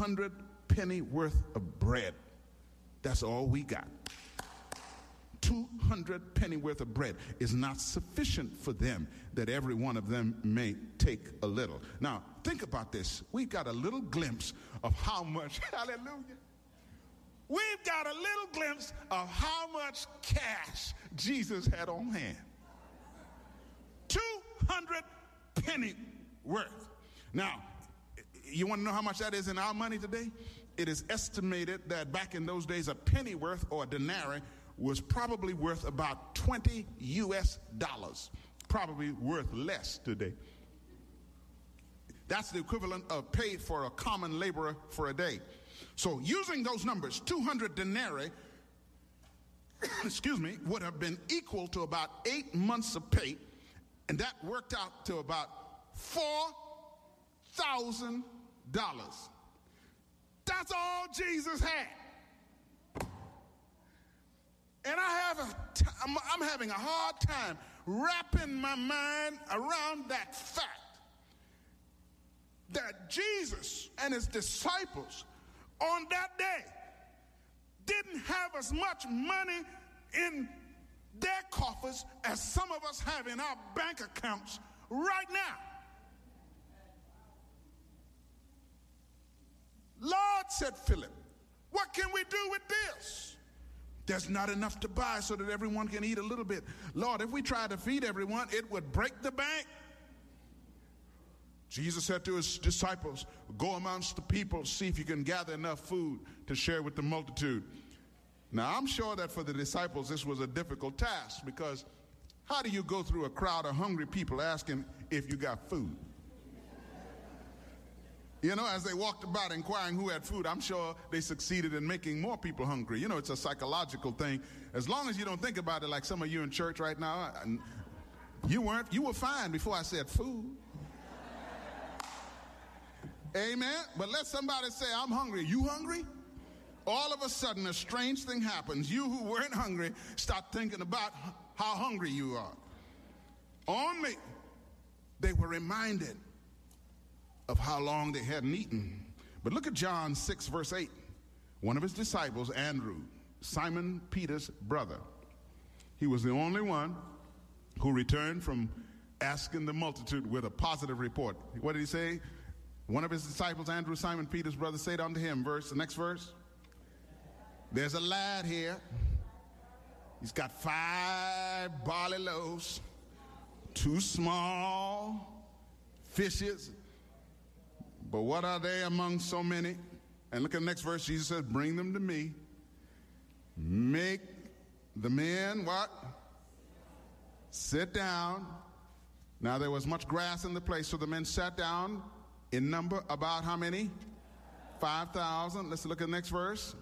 200 penny worth of bread. That's all we got. 200 penny worth of bread is not sufficient for them, that every one of them may take a little. Now, think about this. We've got a little glimpse of how much, hallelujah, we've got a little glimpse of how much cash Jesus had on hand. 200 penny worth. Now, you want to know how much that is in our money today? It is estimated that back in those days, a penny worth or a denarii was probably worth about $20 US, probably worth less today. That's the equivalent of pay for a common laborer for a day. So using those numbers, 200 denarii, would have been equal to about 8 months of pay, and that worked out to about $4,000. That's all Jesus had. And I'm having a hard time wrapping my mind around that fact that Jesus and his disciples on that day didn't have as much money in their coffers as some of us have in our bank accounts right now. Lord, said Philip, what can we do with this? There's not enough to buy so that everyone can eat a little bit. Lord, if we tried to feed everyone, it would break the bank. Jesus said to his disciples, go amongst the people, see if you can gather enough food to share with the multitude. Now, I'm sure that for the disciples, this was a difficult task, because how do you go through a crowd of hungry people asking if you got food? You know, as they walked about inquiring who had food, I'm sure they succeeded in making more people hungry. You know, it's a psychological thing. As long as you don't think about it like some of you in church right now, you were fine before I said food. Amen. But let somebody say, I'm hungry. You hungry? All of a sudden, a strange thing happens. You who weren't hungry start thinking about how hungry you are. Only they were reminded of how long they hadn't eaten. But look at John 6, verse 8. One of his disciples, Andrew, Simon Peter's brother, he was the only one who returned from asking the multitude with a positive report. What did he say? One of his disciples, Andrew, Simon Peter's brother, said unto him, the next verse, there's a lad here. He's got 5 barley loaves, 2 small fishes. But what are they among so many? And look at the next verse. Jesus says, bring them to me. Make the men what? Sit down. Now there was much grass in the place, so the men sat down in number about how many? 5,000. Let's look at the next verse.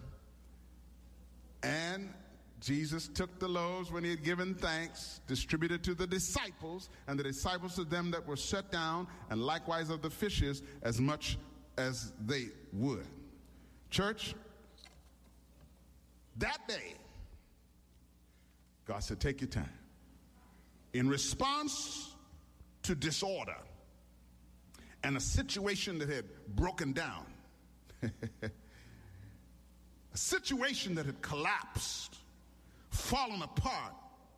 And Jesus took the loaves when he had given thanks, distributed to the disciples, and the disciples to them that were set down, and likewise of the fishes as much as they would. Church, that day, God said, take your time. In response to disorder and a situation that had broken down, a situation that had collapsed, fallen apart,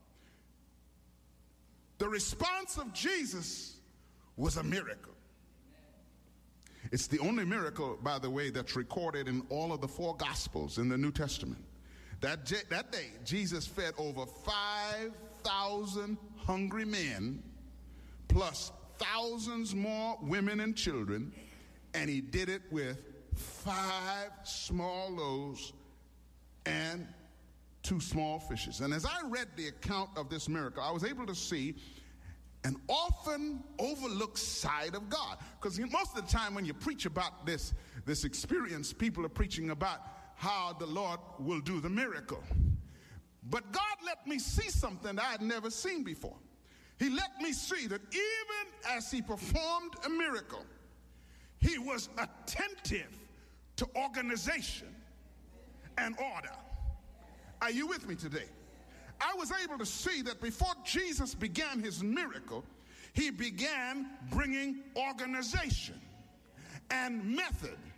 the response of Jesus was a miracle. It's the only miracle, by the way, that's recorded in all of the 4 Gospels in the New Testament. That day, Jesus fed over 5,000 hungry men, plus thousands more women and children, and he did it with 5 small loaves and 2 small fishes. And as I read the account of this miracle, I was able to see an often overlooked side of God. Because most of the time when you preach about this experience, people are preaching about how the Lord will do the miracle. But God let me see something that I had never seen before. He let me see that even as he performed a miracle, he was attentive to organization and order. Are you with me today? I was able to see that before Jesus began his miracle, he began bringing organization and method